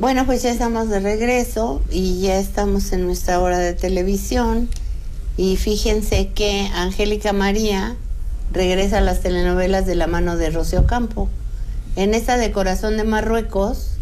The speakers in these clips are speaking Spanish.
Bueno, pues ya estamos de regreso y ya estamos en nuestra hora de televisión. Y fíjense que Angélica María regresa a las telenovelas de la mano de Rocío Campo. En esta de Corazón de Marruecos,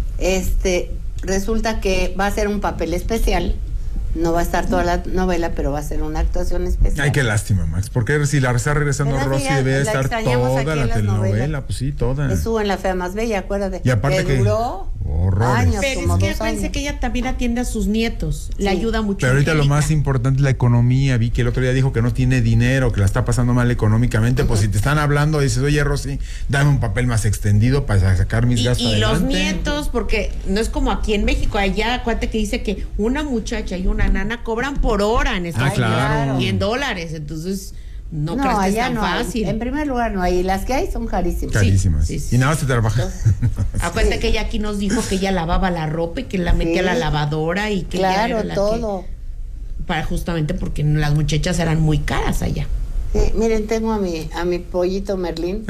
resulta que va a ser un papel especial. No va a estar toda la novela, pero va a ser una actuación especial. Ay, qué lástima, Max. Porque si la está regresando Rosy, debe estar toda la telenovela. Pues sí, toda. Estuvo en La Fea Más Bella, acuérdate. Y aparte que duró años, pero como es que 2 pensé años. que ella también atiende a sus nietos. Le ayuda mucho. Pero ahorita lo más importante es la economía. Vi que el otro día dijo que no tiene dinero, que la está pasando mal económicamente. Pues si te están hablando, dices, oye, Rosy, dame un papel más extendido para sacar mis gastos y adelante. los nietos, porque no es como aquí en México. Allá, acuérdate que dice que una muchacha y una nana cobran por hora en Estados Unidos. Claro. Y en dólares. Entonces, no crees que es allá tan no fácil. En primer lugar no hay. Las que hay son carísimas. Carísimas. Sí, sí. Y nada más te trabaja. Acuérdate que ella aquí nos dijo que ella lavaba la ropa y que la metía a la lavadora y que ella era la todo. para justamente porque las muchachas eran muy caras allá. Sí, miren, tengo a mi pollito Merlín,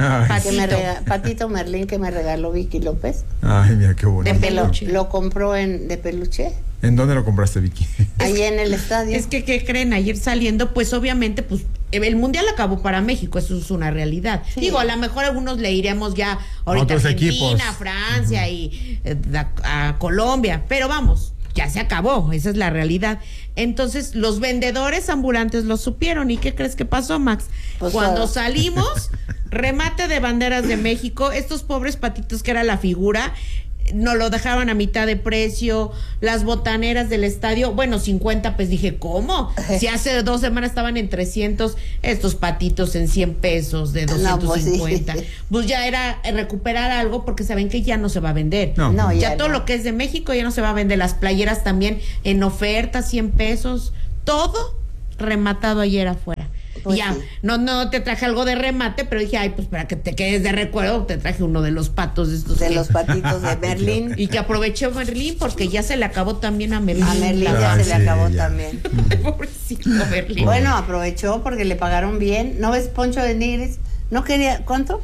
Patito Merlín, que me regaló Vicky López. Ay, mira, qué bonito. De peluche. Lo compró de peluche. ¿En dónde lo compraste, Vicky? Ahí en el estadio. Es que, ¿qué creen? Ayer saliendo, pues obviamente, pues el Mundial acabó para México, eso es una realidad. Sí. Digo, a lo mejor algunos le iremos ya ahorita a Otros Argentina, equipos. Francia y a Colombia, pero vamos, ya se acabó, esa es la realidad. Entonces, los vendedores ambulantes lo supieron. ¿Y qué crees que pasó, Max? Pues cuando salimos, remate de banderas de México, estos pobres patitos que era la figura, nos lo dejaban a mitad de precio, las botaneras del estadio, bueno, 50, pues dije, ¿cómo? Si hace 2 semanas estaban en 300, estos patitos en 100 pesos de 250. No, pues, pues ya era recuperar algo porque saben que ya no se va a vender. No, ya todo lo que es de México ya no se va a vender, las playeras también en oferta, 100 pesos, todo rematado ayer afuera. Pues ya, sí. no te traje algo de remate, pero dije, ay, pues para que te quedes de recuerdo, te traje uno de los patos estos. De los patitos de Merlín. Y que aproveché Merlín porque ya se le acabó también a Merlín. A Merlín ya Ay, se le sí, acabó ya. también. Pobrecito Merlín. Bueno, aprovechó porque le pagaron bien. ¿No ves Poncho de Nigris? ¿No quería? ¿Cuánto?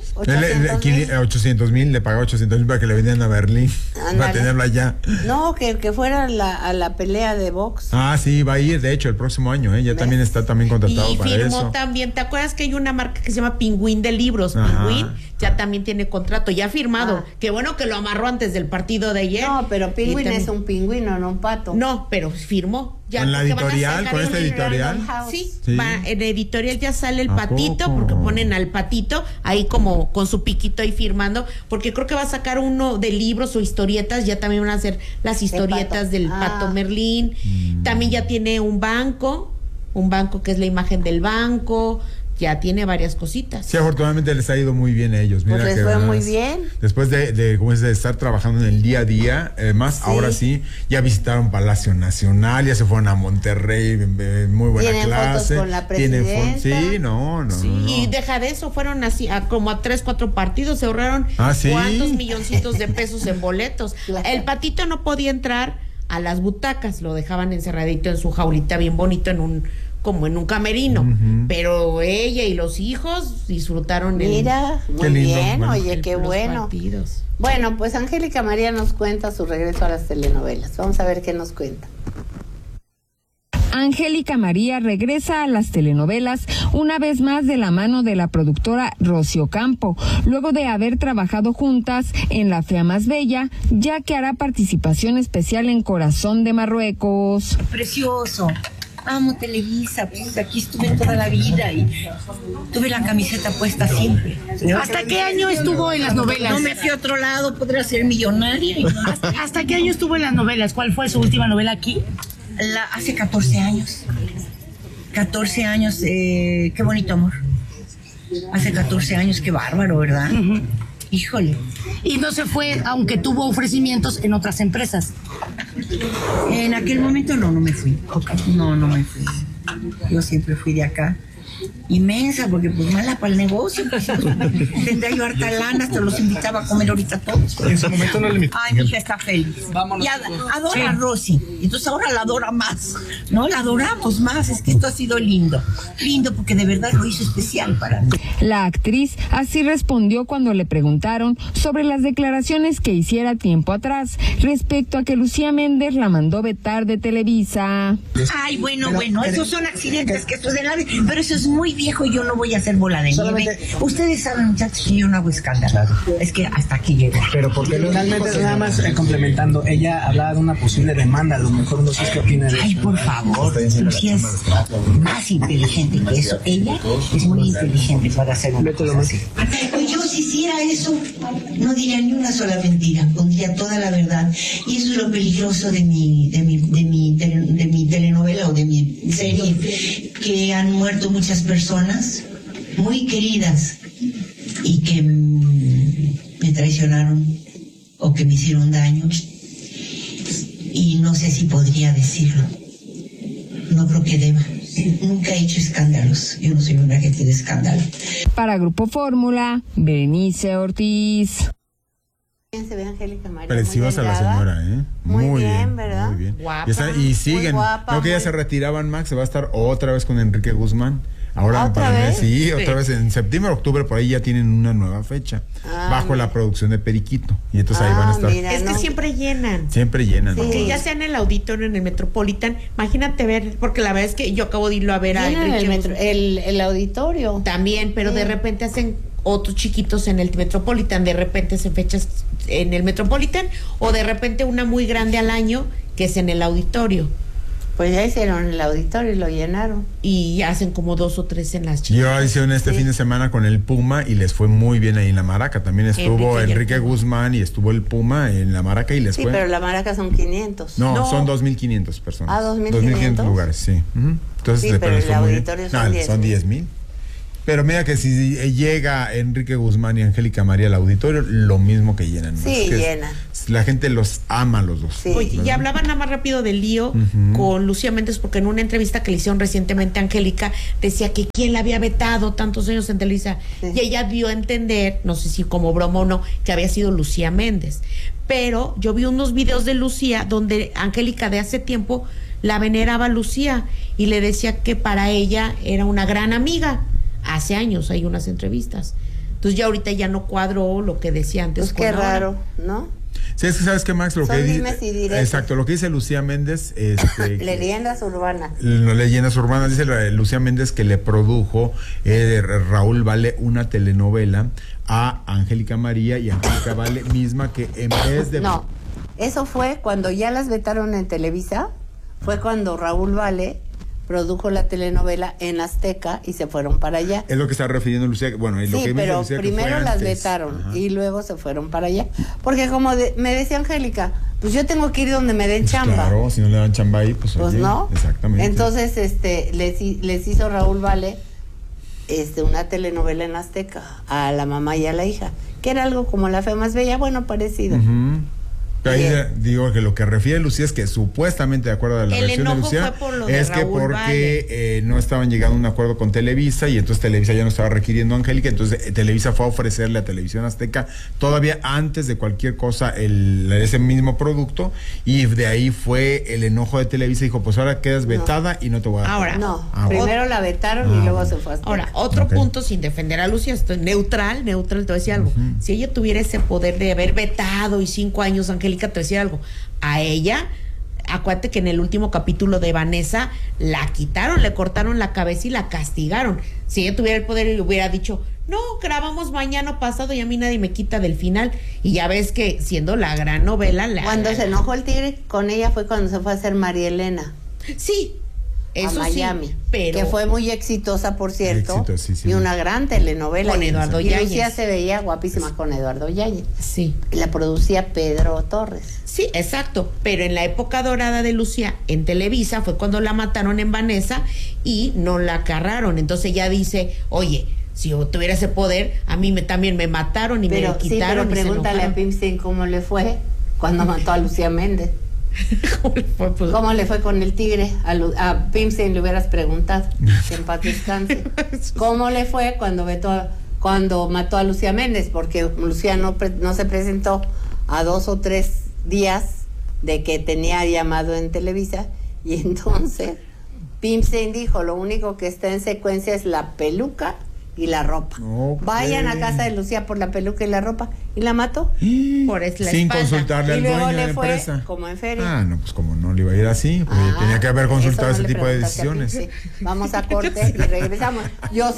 800,000, le pagó 800,000 para que le vendieran a Berlín. Ándale. Para tenerlo allá. No, que fuera a la pelea de box. Ah, sí, va a ir, de hecho, el próximo año, ¿eh? Ya también está contratado Y para firmó eso. también, ¿te acuerdas que hay una marca que se llama Pingüín de libros? Ajá. Pingüín ya también tiene contrato, ya firmado. Ah. Qué bueno que lo amarró antes del partido de ayer. No, pero Pingüín Y también- es un pingüino, no un pato. No, pero firmó. Ya, ¿Con la porque van a editorial? sacar ¿Con esta un- editorial? Sí, Sí. en editorial ya sale el ¿A patito, poco? porque ponen al patito ahí como con su piquito ahí firmando, porque creo que va a sacar uno de libros o historietas, ya también van a hacer las historietas pato. del Ah. pato Merlín. También ya tiene un banco que es la imagen del banco, ya tiene varias cositas. Sí, afortunadamente les ha ido muy bien a ellos. Mira Pues les que fue además, muy bien. Después de estar trabajando en el día a día, más ahora sí, ya visitaron Palacio Nacional, ya se fueron a Monterrey, muy buena Tienen clase. fotos con la Tienen presidenta. sí, no. Y deja de eso, fueron así como a 3-4 partidos, se ahorraron Ah, ¿sí? cuántos milloncitos de pesos en boletos. Claro. El patito no podía entrar a las butacas, lo dejaban encerradito en su jaulita bien bonito como en un camerino, pero ella y los hijos disfrutaron Mira, muy Qué lindo, bien, bueno. oye, qué los bueno. partidos. Bueno, pues Angélica María nos cuenta su regreso a las telenovelas. Vamos a ver qué nos cuenta. Angélica María regresa a las telenovelas una vez más de la mano de la productora Rocío Campo, luego de haber trabajado juntas en La Fea Más Bella, ya que hará participación especial en Corazón de Marruecos. Precioso. Amo Televisa, pues aquí estuve toda la vida y tuve la camiseta puesta siempre. ¿Hasta qué año estuvo en las novelas? No me fui a otro lado, podría ser millonaria. Y no. ¿Hasta qué año estuvo en las novelas? ¿Cuál fue su última novela aquí? Hace 14 años. 14 años, qué bonito amor. Hace 14 años, qué bárbaro, ¿verdad? Híjole. Y no se fue, aunque tuvo ofrecimientos en otras empresas. En aquel momento no me fui. No me fui. Yo siempre fui de acá. Inmensa, porque pues mala para el negocio. Pues, tendría yo harta lana, hasta los invitaba a comer ahorita todos. En su momento no le invitó. Ay, mi hija está feliz. Vámonos. Y adora a Rosy. Entonces ahora la adora más. No, la adoramos más. Es que esto ha sido lindo. Lindo porque de verdad lo hizo especial para mí. La actriz así respondió cuando le preguntaron sobre las declaraciones que hiciera tiempo atrás respecto a que Lucía Méndez la mandó vetar de Televisa. Ay, bueno, esos son accidentes que suceden, pero eso es muy viejo y yo no voy a hacer bola de nieve. Ustedes saben, muchachos, que yo no hago escándalo. Claro. Es que hasta aquí llego. Pero porque finalmente, nada más complementando, ella hablaba de una posible demanda, a lo mejor no sé qué opina de eso. Ay, por favor, Lucía es más inteligente que eso. Ella es muy inteligente para hacer una cosa así. Pues yo si hiciera eso, no diría ni una sola mentira, pondría toda la verdad. Y eso es lo peligroso de mi telenovela o de mi serie, que han muerto muchas personas muy queridas y que me traicionaron o que me hicieron daño, y no sé si podría decirlo. No creo que deba. Nunca he hecho escándalos. Yo no soy una gente de escándalo. Para Grupo Fórmula, Berenice Ortiz. Se ve Angélica María. Preciosa la señora, ¿eh? Muy bien, ¿verdad? Muy bien. Guapa. Y siguen. guapa, Creo que ya se retiraban, Max. Se va a estar otra vez con Enrique Guzmán. Ahora ¿Otra vez? Sí, otra vez en septiembre, octubre, por ahí ya tienen una nueva fecha. Bajo la producción de Periquito. Y entonces ahí van a estar. Mira, Es que siempre llenan. Siempre llenan. Sí. Porque ya sea en el auditorio, en el Metropolitan, imagínate ver, porque la verdad es que yo acabo de irlo a ver a Enrique Guzmán. el auditorio. También, pero de repente hacen otros chiquitos en el Metropolitan, de repente hacen fechas en el Metropolitan, o de repente una muy grande al año que es en el auditorio, Pues ya hicieron el auditorio y lo llenaron. y hacen como 2 o 3 en las chicas. Yo hice este fin de semana con el Puma y les fue muy bien ahí en la Maraca. También estuvo Enrique Guzmán y estuvo el Puma en la Maraca y les Sí, fue. pero la Maraca son 500. No, son 2.500 personas. Ah, 2.500 lugares, sí. Ujú. Entonces, Sí, pero les el fue muy bien. auditorio No, son 10,000. son 10,000. Pero mira que si llega Enrique Guzmán y Angélica María al auditorio, lo mismo que llenan. Sí, Es que llenan. La gente los ama los dos. Sí. Oye, y hablaba nada más rápido del lío con Lucía Méndez, porque en una entrevista que le hicieron recientemente a Angélica, decía que quién la había vetado tantos años en Televisa. Sí. Y ella dio a entender, no sé si como broma o no, que había sido Lucía Méndez. Pero yo vi unos videos de Lucía donde Angélica de hace tiempo la veneraba a Lucía y le decía que para ella era una gran amiga. Hace años hay unas entrevistas. Entonces ya ahorita ya no cuadró lo que decía antes. Pues qué con ahora. raro, ¿no? Sí, es que sabes que Max, lo Son que dimes y diretes. exacto, lo que dice Lucía Méndez, Leyendas urbanas. leyendas urbanas, dice Lucía Méndez que le produjo Raúl Vale una telenovela a Angélica María, y Angélica Vale misma que en vez de No, eso fue cuando ya las vetaron en Televisa, fue cuando Raúl Vale produjo la telenovela en Azteca y se fueron para allá. es lo que está refiriendo Lucía, bueno, y lo Sí, que me dice pero Lucía que primero fue las antes. vetaron Ajá. y luego se fueron para allá. Porque como me decía Angélica, pues yo tengo que ir donde me den Pues chamba. claro, si no le dan chamba ahí, pues Pues oye, no. exactamente. Entonces, les hizo Raúl Vale una telenovela en Azteca a la mamá y a la hija, que era algo como La Fe Más Bella, bueno, parecido. Ujú. Pero ahí Bien. digo que lo que refiere Lucía es que supuestamente, de acuerdo a la El versión de enojo Lucía, fue por lo de es que Raúl porque Vale. no estaban llegando a un acuerdo con Televisa, y entonces Televisa ya no estaba requiriendo a Angélica, entonces Televisa fue a ofrecerle a Televisión Azteca todavía antes de cualquier cosa ese mismo producto, y de ahí fue el enojo de Televisa. Dijo, pues ahora quedas vetada y no te voy a dar. Ahora, No, Ah, primero la vetaron y luego se fue a Azteca. Ahora, otro Ok. punto sin defender a Lucía, estoy neutral, te voy a decir algo. Si ella tuviera ese poder de haber vetado y 5 años, Angélica, te decía algo. A ella, acuérdate que en el último capítulo de Vanessa la quitaron, le cortaron la cabeza y la castigaron. Si ella tuviera el poder y hubiera dicho, no, grabamos mañana pasado y a mí nadie me quita del final. Y ya ves que siendo la gran novela, Cuando se enojó el tigre con ella fue cuando se fue a hacer María Elena Sí, eso a Miami, sí, pero que fue muy exitosa, por cierto, Exitosísima. y una gran telenovela. Con Y- Eduardo y Yáñez. Lucía se veía guapísima con Eduardo Yáñez. sí. La producía Pedro Torres. Sí, exacto, pero en la época dorada de Lucía en Televisa fue cuando la mataron en Vanessa y no la agarraron. Entonces ella dice, oye, si yo tuviera ese poder, a mí también me mataron y Pero me quitaron. pero y se pregúntale a enojaron. Pimstein cómo le fue cuando mató a Lucía Méndez. ¿Cómo le fue con el tigre? A Pimstein le hubieras preguntado, que en paz descanse. ¿Cómo le fue cuando mató a Lucía Méndez? Porque Lucía no se presentó a 2 o 3 días de que tenía llamado en Televisa, y entonces Pimstein dijo, lo único que está en secuencia es la peluca y la ropa. Okay. Vayan a casa de Lucía por la peluca y la ropa, y la mató por la sin espalda. consultarle al dueño de la empresa. Como en feria. No, pues como no le iba a ir así, pues tenía que haber consultado ese tipo de decisiones. Sí. Vamos a corte y regresamos. Yo sí